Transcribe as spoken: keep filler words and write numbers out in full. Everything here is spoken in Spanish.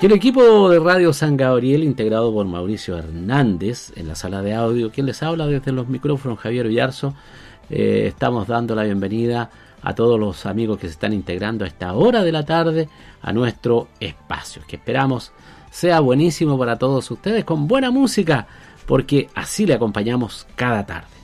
Y el equipo de Radio San Gabriel, integrado por Mauricio Hernández en la sala de audio, quien les habla desde los micrófonos, Javier Villarzo, eh, estamos dando la bienvenida a todos los amigos que se están integrando a esta hora de la tarde a nuestro espacio, que esperamos sea buenísimo para todos ustedes, con buena música, porque así le acompañamos cada tarde.